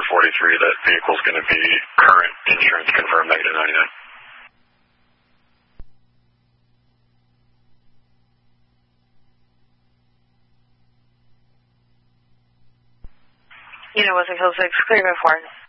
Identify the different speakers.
Speaker 1: 43 that vehicle's going to be current insurance confirmed negative 99.
Speaker 2: Unit 160, clear uniform.